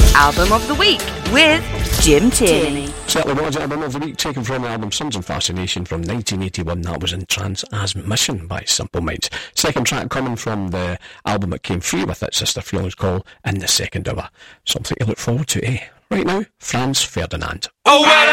Album of the Week with Jim Tierney. Certainly was Album of the Week, taken from the album Sons and Fascination from 1981. That was In Trance as Mission by Simple Minds. Second track coming from the album that came free with it, Sister Feelings, called In the Second Hour. Something to look forward to, eh? Right now, Franz Ferdinand. Oh, well.